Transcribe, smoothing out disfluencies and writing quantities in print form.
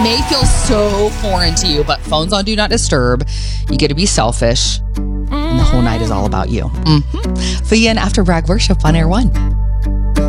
may feel so foreign to you, but phones on Do Not Disturb. You get to be selfish. And the whole night is all about you. Fia and After Brag Worship on Air One.